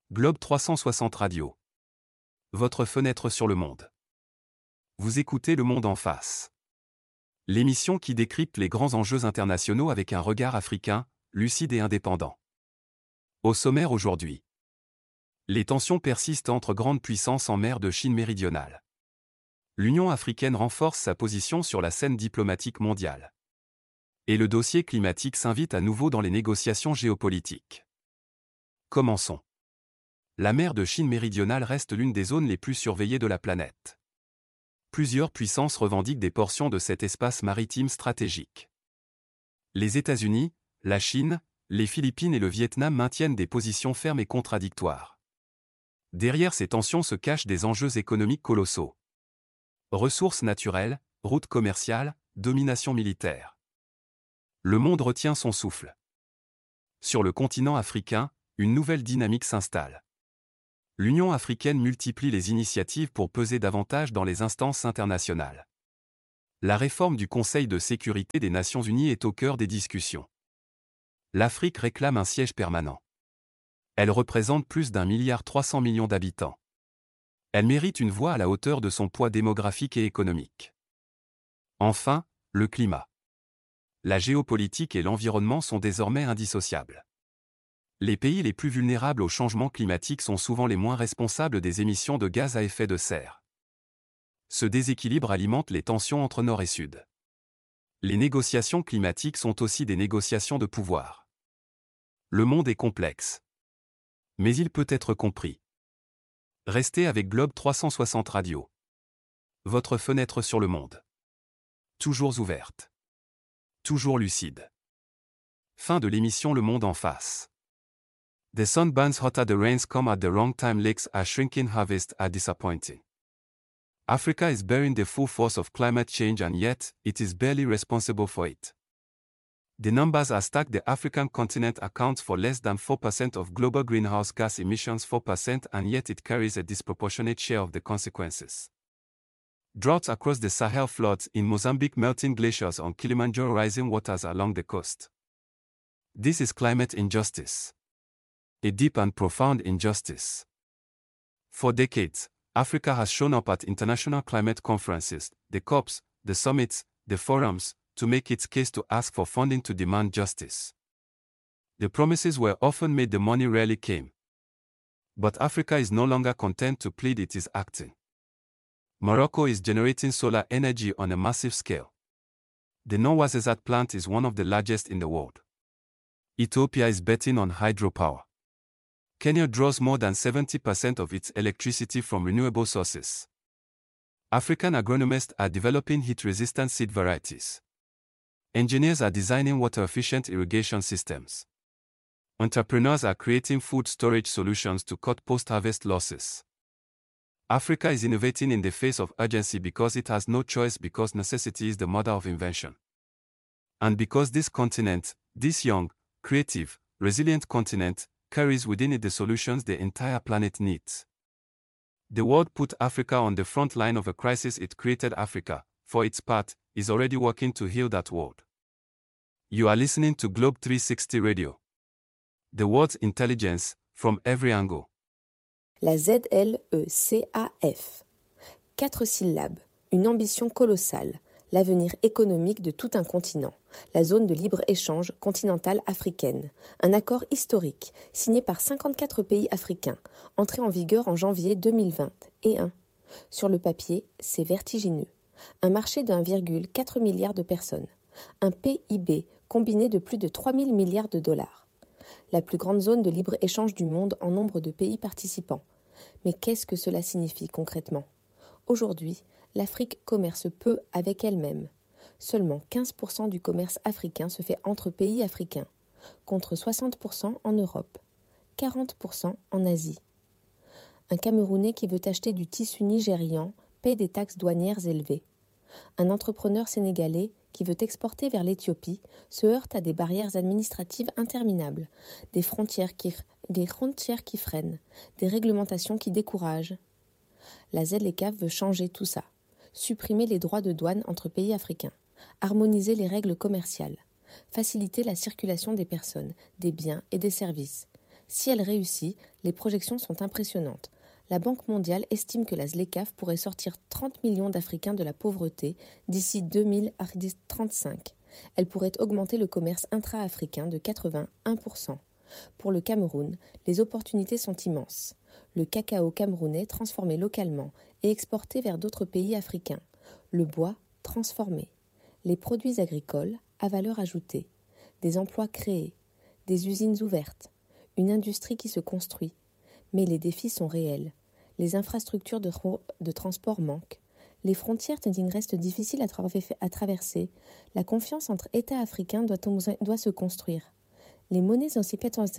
Globe 360 Radio. Votre fenêtre sur le monde. Vous écoutez Le Monde en face. L'émission qui décrypte les grands enjeux internationaux avec un regard africain, lucide et indépendant. Au sommaire aujourd'hui. Les tensions persistent entre grandes puissances en mer de Chine méridionale. L'Union africaine renforce sa position sur la scène diplomatique mondiale. Et le dossier climatique s'invite à nouveau dans les négociations géopolitiques. Commençons. La mer de Chine méridionale reste l'une des zones les plus surveillées de la planète. Plusieurs puissances revendiquent des portions de cet espace maritime stratégique. Les États-Unis, la Chine, les Philippines et le Vietnam maintiennent des positions fermes et contradictoires. Derrière ces tensions se cachent des enjeux économiques colossaux. Ressources naturelles, routes commerciales, domination militaire. Le monde retient son souffle. Sur le continent africain, une nouvelle dynamique s'installe. L'Union africaine multiplie les initiatives pour peser davantage dans les instances internationales. La réforme du Conseil de sécurité des Nations Unies est au cœur des discussions. L'Afrique réclame un siège permanent. Elle représente plus d'1,3 milliard d'habitants. Elle mérite une voix à la hauteur de son poids démographique et économique. Enfin, le climat. La géopolitique et l'environnement sont désormais indissociables. Les pays les plus vulnérables au changement climatique sont souvent les moins responsables des émissions de gaz à effet de serre. Ce déséquilibre alimente les tensions entre Nord et Sud. Les négociations climatiques sont aussi des négociations de pouvoir. Le monde est complexe. Mais il peut être compris. Restez avec Globe 360 Radio. Votre fenêtre sur le monde. Toujours ouverte. Toujours lucide. Fin de l'émission Le Monde en face. The sun burns hotter, the rains come at the wrong time, lakes are shrinking, harvests are disappointing. Africa is bearing the full force of climate change and yet, it is barely responsible for it. The numbers are stacked. The African continent accounts for less than 4% of global greenhouse gas emissions, 4%, and yet it carries a disproportionate share of the consequences. Droughts across the Sahel, floods in Mozambique, melting glaciers on Kilimanjaro, rising waters along the coast. This is climate injustice. A deep and profound injustice. For decades, Africa has shown up at international climate conferences, the COPs, the summits, the forums, to make its case, to ask for funding, to demand justice. The promises were often made, the money rarely came. But Africa is no longer content to plead, it is acting. Morocco is generating solar energy on a massive scale. The Nouakchott plant is one of the largest in the world. Ethiopia is betting on hydropower. Kenya draws more than 70% of its electricity from renewable sources. African agronomists are developing heat-resistant seed varieties. Engineers are designing water-efficient irrigation systems. Entrepreneurs are creating food storage solutions to cut post-harvest losses. Africa is innovating in the face of urgency because it has no choice, because necessity is the mother of invention. And because this continent, this young, creative, resilient continent, carries within it the solutions the entire planet needs. The world put Africa on the front line of a crisis. It created Africa, for its part, is already working to heal that world. You are listening to Globe 360 Radio. The world's intelligence, from every angle. La ZLECAF. 4 syllabes, une ambition colossale, l'avenir économique de tout un continent, la zone de libre-échange continentale africaine, un accord historique signé par 54 pays africains, entré en vigueur en janvier 2021. Sur le papier, c'est vertigineux. Un marché d'1,4 milliard de personnes, un PIB combiné de plus de 3 000 milliards de dollars. La plus grande zone de libre-échange du monde en nombre de pays participants. Mais qu'est-ce que cela signifie concrètement ? Aujourd'hui, l'Afrique commerce peu avec elle-même. Seulement 15% du commerce africain se fait entre pays africains, contre 60% en Europe, 40% en Asie. Un Camerounais qui veut acheter du tissu nigérian paie des taxes douanières élevées. Un entrepreneur sénégalais qui veut exporter vers l'Éthiopie se heurte à des barrières administratives interminables, des frontières qui freinent, des réglementations qui découragent. La ZLECAf veut changer tout ça, supprimer les droits de douane entre pays africains, harmoniser les règles commerciales, faciliter la circulation des personnes, des biens et des services, Si elle réussit, les projections sont impressionnantes. La Banque mondiale estime que la ZLECAf pourrait sortir 30 millions d'Africains de la pauvreté d'ici 2035. Elle pourrait augmenter le commerce intra-africain de 81%. Pour le Cameroun, les opportunités sont immenses. Le cacao camerounais transformé localement et exporté vers d'autres pays africains. Le bois transformé. Les produits agricoles à valeur ajoutée. Des emplois créés. Des usines ouvertes. Une industrie qui se construit. Mais les défis sont réels. Les infrastructures de transport manquent. Les frontières restent difficiles à traverser. La confiance entre États africains doit se construire. Les monnaies